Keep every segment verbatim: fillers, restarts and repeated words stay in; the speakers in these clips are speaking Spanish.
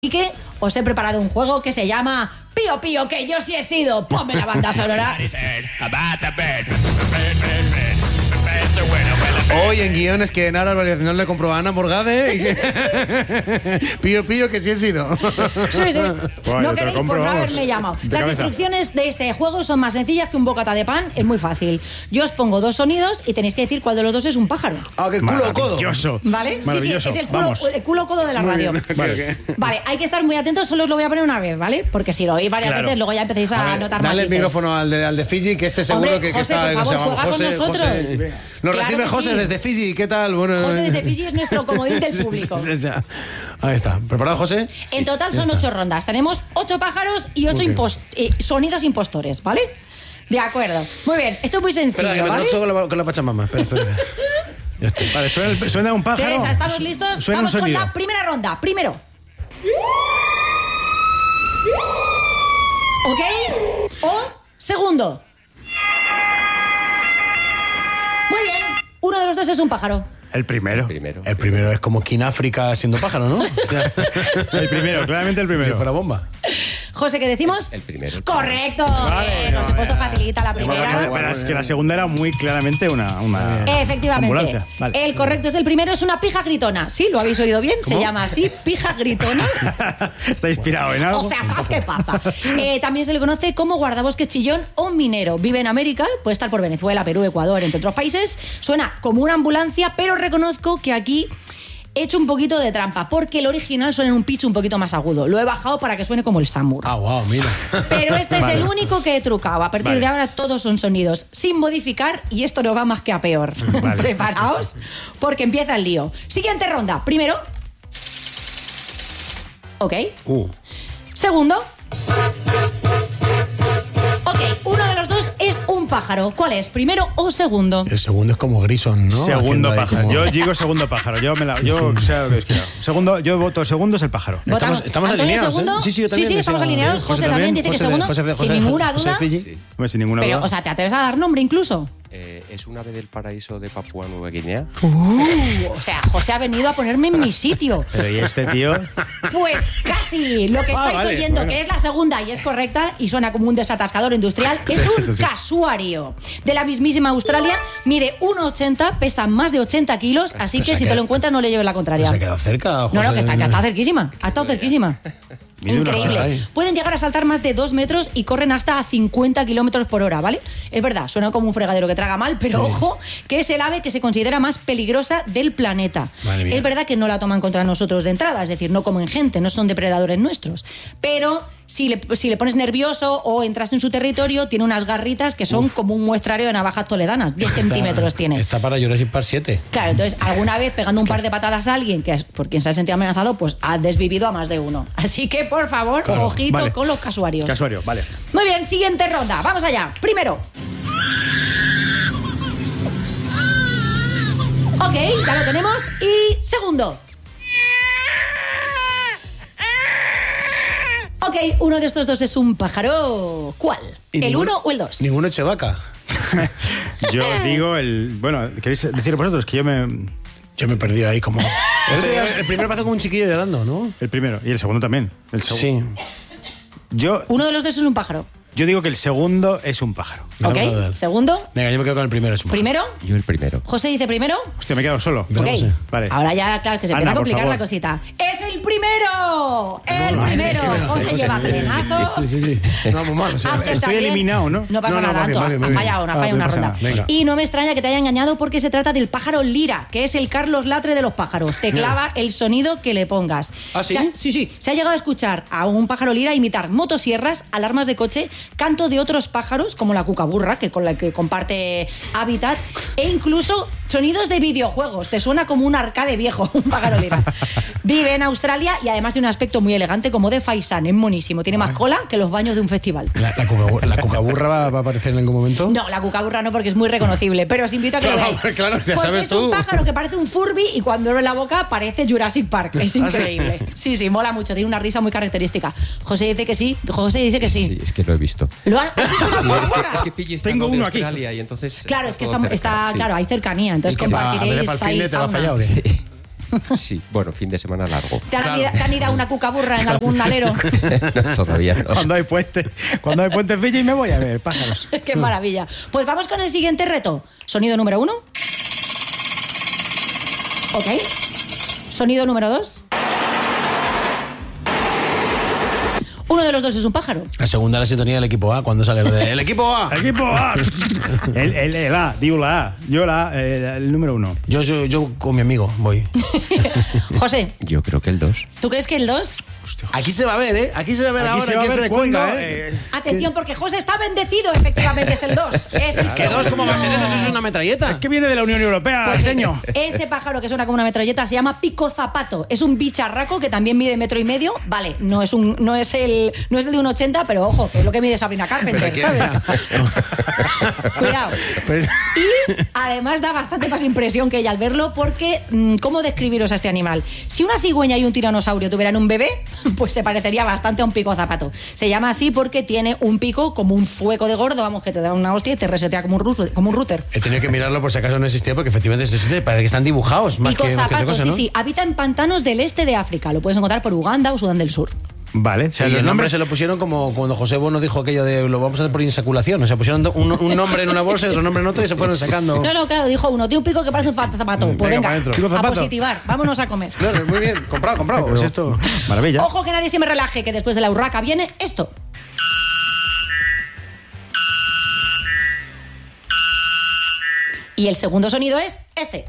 que os he preparado un juego que se llama Pío Pío, que yo sí he sido. Ponme la banda sonora. Hoy en guiones que en Ara no le compró a Ana Morgade. Pío Pío, que sí he sido. Sí, sí. Bueno, no queréis por no haberme llamado. Las instrucciones de este juego son más sencillas que un bocata de pan. Es muy fácil. Yo os pongo dos sonidos y tenéis que decir cuál de los dos es un pájaro. Ah, que culo o codo. ¿Vale? Sí, sí, es el culo, el culo codo de la Muy radio. bien. Vale. Vale, hay que estar muy atentos. Solo os lo voy a poner una vez, ¿vale? Porque si lo oís varias Claro. veces, luego ya empecéis a, A ver, anotar dale matices. el micrófono al de, al de Fiji, que este seguro Hombre, que, que José, está. por que se favor, llama juega con José, nosotros. José. Nos Claro recibe que José sí. desde Fiji. ¿Qué tal? Bueno, José desde Fiji es nuestro comodín del público. Sí, sí, sí. Ahí está. ¿Preparado, José? En total ya son está. ocho rondas. Tenemos ocho pájaros y ocho Ok. impos- eh, sonidos impostores, ¿vale? De acuerdo. Muy bien, esto es muy sencillo, Espera, que me ¿vale? conozco con la, con la Pachamama. Espera, espera. espera. Ya está. Vale, suena, el- suena un pájaro. Teresa, ¿estamos listos? Suena Vamos un con sonido. la primera ronda. Primero. ¿Ok? O segundo. Muy bien. Uno de los dos es un pájaro. El primero. Primero. El primero es como King África siendo pájaro, ¿no? O sea, El primero, claramente el si primero. fuera bomba. José, ¿qué decimos? El primero. Correcto. Vale, Bien, os he vale, puesto vale. facilita la Pero, primera. pero es que la segunda era muy claramente una, una Efectivamente. ambulancia. Vale. El correcto es el primero, es una pija gritona. Sí, lo habéis oído bien, se ¿Cómo? llama así, pija gritona. Está inspirado en algo. O sea, ¿sabes qué pasa? Eh, también se le conoce como guardabosques chillón o minero. Vive en América, puede estar por Venezuela, Perú, Ecuador, entre otros países. Suena como una ambulancia, pero reconozco que aquí he hecho un poquito de trampa, porque el original suena en un pitch un poquito más agudo. Lo he bajado para que suene como el Samur. Ah, wow, mira. Pero este Vale. es el único que he trucado. A partir Vale. de ahora todos son sonidos sin modificar y esto no va más que a peor. Vale. Preparaos, porque empieza el lío. Siguiente ronda. Primero. Ok. Uh. Segundo. Ok, uno de los dos es un pájaro. ¿Cuál es? ¿Primero o segundo? El segundo es como Grison, ¿no? Segundo Haciendo ahí pájaro. como- Yo digo segundo pájaro. Yo, me la, yo sea lo que os quiera. Segundo, yo voto segundo es el pájaro. Estamos- Votamos. estamos Antonio, alineados, segundo. ¿eh? Sí, sí, yo también Sí, sí, deseo- estamos alineados. José José también también, dice que José de- segundo. José de- sin José- ninguna José duda. Fiji. Sí. Hombre, sin ninguna Pero, duda. o sea, ¿te atreves a dar nombre incluso? Eh, ¿Es un ave del paraíso de Papúa Nueva Guinea? Uh, o sea, José ha venido a ponerme en mi sitio. Pero ¿y este tío? Pues casi. Lo que Ah, estáis vale, oyendo, bueno. que es la segunda y es correcta y suena como un desatascador industrial, es Sí, un eso sí. casuario de la mismísima Australia. Mide uno ochenta, pesa más de ochenta kilos, así Pues que se si ha te lo quedado- encuentras no le lleves la contraria. ¿Se ha quedado cerca, José? No, no, que está, que está cerquísima. Ha estado cerquísima. Mide una Increíble. hora. Pueden llegar a saltar más de dos metros y corren hasta a cincuenta kilómetros por hora, ¿vale? Es verdad, suena como un fregadero que traga mal, pero ojo, que es el ave que se considera más peligrosa del planeta. Madre mía. Es verdad que no la toman contra nosotros de entrada, es decir, no comen gente, no son depredadores nuestros. Pero si le, si le pones nervioso o entras en su territorio, tiene unas garritas que son como un muestrario de navajas toledanas. diez centímetros tiene. Está para Jurassic Park siete. Claro, entonces alguna vez pegando un par de patadas a alguien que es por quien se ha sentido amenazado, pues ha desvivido a más de uno. Así que, por favor, Claro, ojito vale. con los casuarios. Casuario, vale. Muy bien, siguiente ronda. Vamos allá. Primero. Ok, ya lo tenemos. Y segundo. Ok, uno de estos dos es un pájaro. ¿Cuál? Y ¿El ninguno- uno o el dos? Ninguno Chevaca. Yo digo el. Bueno, ¿queréis decir vosotros que yo me. Yo me he perdido ahí como... el, el primero pasó como un chiquillo llorando, ¿no? El primero. Y el segundo también. El seg- Sí. Yo, Uno de los dos es un pájaro. yo digo que el segundo es un pájaro. Vamos a Ok, ver. segundo. Venga, yo me quedo con el primero. es un- Primero. Yo el primero. José dice primero. Hostia, me he quedado solo. Venga, Ok, José. Vale. ahora ya, claro, que se Ana, empieza a por complicar favor. la cosita. ¡Es el primero! ¡El Vale, primero! qué bueno. José José, lleva sí, sí, plenazo. Sí, sí, sí. No, muy mal. O sea, Haz que estoy estás bien. eliminado, ¿no? No pasa No, no, nada, muy bien, Anto. muy bien, Ha muy fallado una, bien. falla Ah, una no pasa ronda. nada. Venga. Y no me extraña que te haya engañado porque se trata del pájaro lira, que es el Carlos Latre de los pájaros. Te clava el sonido que le pongas. ¿Ah, sí? Se ha- sí, sí. Se ha llegado a escuchar a un pájaro lira imitar motosierras, alarmas de coche, canto de otros pájaros, como la cucaburra, que con la que comparte hábitat, e incluso sonidos de videojuegos. Te suena como un arcade viejo, un pájaro lira. Vive en Australia y además de un aspecto muy elegante, como de faisán. Es monísimo. Tiene más cola que los baños de un festival. ¿La, la, cucaburra, la cucaburra va, va a aparecer en algún momento? No, la cucaburra no, porque es muy reconocible, pero os invito a que Claro, lo veáis. claro, ya Porque sabes es tú. un pájaro que parece un Furby y cuando abre la boca parece Jurassic Park. Es increíble. Sí, sí, mola mucho, tiene una risa muy característica. José dice que sí, José dice que sí. Sí, es que lo he visto. ¿Lo has has visto una Sí, es que, cucaburra? es que Fiji está Tengo al lado de uno aquí. Australia y entonces... Claro, es que todo está, cerca, está sí. claro, hay cercanía, entonces ¿Y qué va? ¿A ver compartiréis para el ahí fin de te vas fauna. para allá o qué? Sí. Sí, bueno, fin de semana largo. ¿Te han, claro. ¿Te han ido a una cucaburra en algún alero? No, todavía no. Cuando hay puente, cuando hay puente en Villa y me voy a ver pájaros. Qué maravilla. Pues vamos con el siguiente reto. Sonido número uno. Ok. Sonido número dos. Uno de los dos es un pájaro. La segunda la sintonía del equipo A, cuando sale lo de... ¡El equipo A! ¡El equipo A! el, el, el A, digo la A. Yo la A, el, el número uno. Yo, yo, yo con mi amigo voy. José. Yo creo que el dos. ¿Tú crees que el dos? Hostia, aquí se va a ver, ¿eh? Aquí se va a ver Aquí ahora se va a quién ver se cuándo, cuelga, ¿eh? eh. Atención, porque José está bendecido, efectivamente es el dos. Es el ¿Qué segundo. dos? ¿Cómo va a ser eso? Eso es una metralleta. Es que viene de la Unión Europea, Pues, señor. Ese pájaro que suena como una metralleta se llama pico zapato. Es un bicharraco que también mide metro y medio. Vale, no es un, no es el, no es el de un ochenta, pero ojo, que es lo que mide Sabrina Carpenter, ¿sabes? Cuidado. Pues... Y además da bastante más impresión que ella al verlo, porque ¿cómo describiros a este animal? Si una cigüeña y un tiranosaurio tuvieran un bebé, pues se parecería bastante a un pico zapato. Se llama así porque tiene un pico como un zueco de gordo, vamos, que te da una hostia y te resetea como un router. Como un router. He tenido que mirarlo por si acaso no existía, porque efectivamente esto existe, parece que están dibujados más Pico que, más que zapato, otra cosa, sí, ¿no? sí. Habita en pantanos del este de África. Lo puedes encontrar por Uganda o Sudán del Sur. Vale, o sea, Y los el nombre nombres se lo pusieron como cuando José Bono dijo aquello de lo vamos a hacer por insaculación. O sea, pusieron un, un nombre en una bolsa y otro nombre en otra y se fueron sacando. No, no, claro, dijo uno, tiene un pico que parece un zapato. Pues Venga, venga, pa' dentro. Pico a zapato. positivar, vámonos a comer. No, no, muy bien, comprado, comprado. Pues esto... Maravilla. Ojo que nadie se me relaje, que después de la urraca viene esto. Y el segundo sonido es este.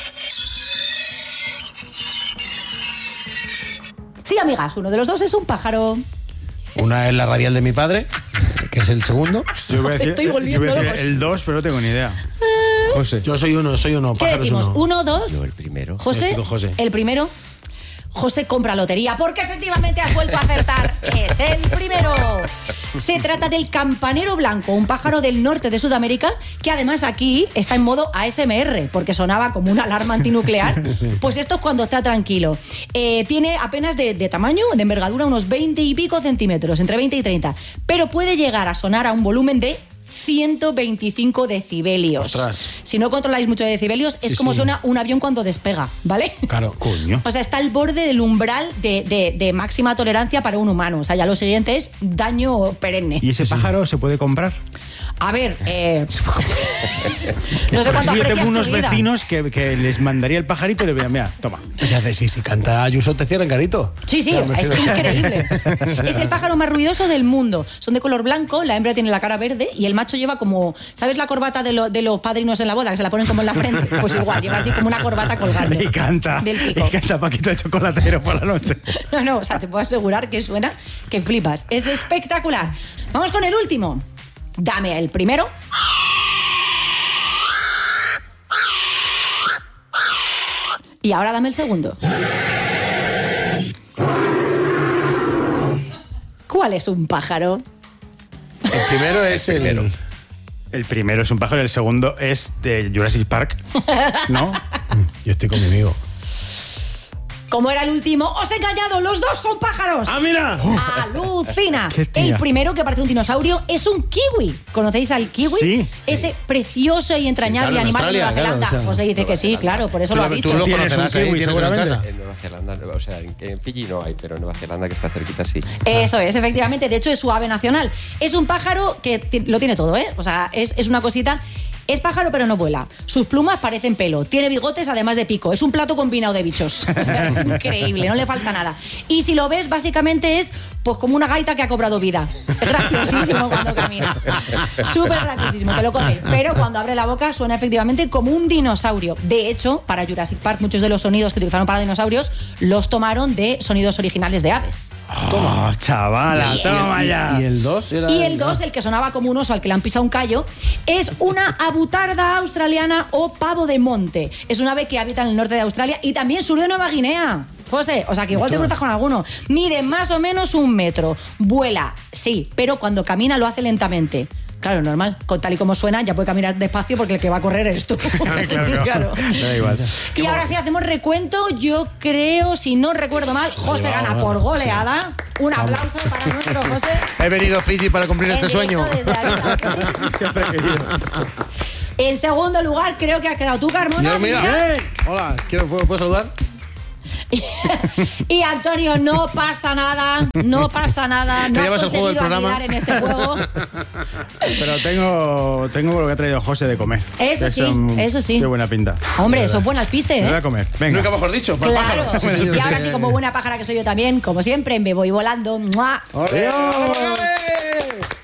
Sí, amigas, uno de los dos es un pájaro. Una es la radial de mi padre, que es el segundo. Yo voy a Os decir, estoy yo voy a volviendo decir locos. el dos, pero no tengo ni idea. José. Yo soy uno, soy uno. ¿Qué Pájaros decimos? uno. ¿Uno, dos? Yo el primero. José, Estoy con José. el primero. José compra lotería porque efectivamente has vuelto a acertar. Es el primero. Se trata del campanero blanco, un pájaro del norte de Sudamérica que además aquí está en modo A S M R porque sonaba como una alarma antinuclear. Sí. Pues esto es cuando está tranquilo. Eh, tiene apenas de, de tamaño, de envergadura, unos veinte y pico centímetros, entre veinte y treinta. Pero puede llegar a sonar a un volumen de ciento veinticinco decibelios. Ostras. Si no controláis mucho de decibelios, es Sí, como sí. suena un avión cuando despega, ¿vale? Claro. Coño. O sea, está al borde del umbral de, de, de máxima tolerancia para un humano. O sea, ya lo siguiente es daño perenne. ¿Y ese pájaro se puede comprar? A ver, eh... no sé cuánto Sí, yo aprecias tengo unos tu vida. vecinos que, que les mandaría el pajarito y le diría, mira, toma. O sea, si, si canta Ayuso te cierran carito. Sí, sí, o sea, es increíble. Es el pájaro más ruidoso del mundo. Son de color blanco, la hembra tiene la cara verde y el macho lleva como, ¿sabes la corbata de, lo, de los padrinos en la boda? Que se la ponen como en la frente. Pues igual, lleva así como una corbata colgando. Y canta. Del pico. Y canta Paquito de Chocolatero por la noche. No, no, o sea, te puedo asegurar que suena que flipas. Es espectacular. Vamos con el último. Dame el primero. Y ahora dame el segundo. ¿Cuál es un pájaro? El primero es el... primero. El primero es un pájaro y el segundo es de Jurassic Park. ¿No? Yo estoy con mi amigo. Como era el último, os he callado, los dos son pájaros. ¡Ah, mira! ¡Alucina! Qué tía. El primero, que parece un dinosaurio, es un kiwi. ¿Conocéis al kiwi? Sí. Ese precioso y entrañable Sí, claro, en animal de Nueva Australia, Zelanda. claro, o sea, José dice Nueva que sí, Zelanda. claro, por eso Tú lo ha lo- dicho. tú lo Tienes un conocerás ahí, kiwi, tienes uno en seguramente. casa. En Nueva Zelanda, o sea, en, en Fiji no hay, pero en Nueva Zelanda, que está cerquita, sí. Eso es, efectivamente. De hecho, es su ave nacional. Es un pájaro que ti- lo tiene todo, ¿eh? O sea, es, es una cosita... Es pájaro, pero no vuela. Sus plumas parecen pelo. Tiene bigotes, además de pico. Es un plato combinado de bichos. O sea, es increíble, no le falta nada. Y si lo ves, básicamente es pues como una gaita que ha cobrado vida. Es graciosísimo cuando camina. Súper graciosísimo, te lo come. Pero cuando abre la boca suena efectivamente como un dinosaurio. De hecho, para Jurassic Park, muchos de los sonidos que utilizaron para dinosaurios los tomaron de sonidos originales de aves. ¡Oh, chavala! Y- ¡Toma y, ya! y el dos era... Y el dos, el que sonaba como un oso al que le han pisado un callo, es una abutarda australiana o pavo de monte. Es una ave que habita en el norte de Australia y también sur de Nueva Guinea. José, o sea que igual te cruzas con alguno. Mide más o menos un metro. Vuela, sí, pero cuando camina lo hace lentamente. Claro, normal. Con tal y como suena, ya puede caminar despacio porque el que va a correr eres tú. Claro, Claro. Da igual. Y ahora sí hacemos recuento. Yo creo, si no recuerdo mal, José gana por goleada. Un aplauso para nuestro José. He venido a Fiji para cumplir En este sueño. directo desde aquí. Siempre he querido. En segundo lugar, creo que has quedado tú, Carmona. Yo, mira. Mira. Hola, ¿quiero, ¿puedo, ¿puedo saludar? Y Antonio, no pasa nada, no pasa nada. No ¿Te has llevas el juego del conseguido programa? anidar en este juego. Pero tengo, tengo lo que ha traído José de comer. Eso sí, un- eso sí. Qué buena pinta. Hombre, De eso es verdad. buenas pistes, Me voy ¿eh? a comer. Venga. Nunca mejor dicho, para el Claro. pájaro. Sí, sí, Y ahora sí. sí, como buena pájara que soy yo también, como siempre, me voy volando. ¡Mua! ¡Ole! Adiós. ¡Ole!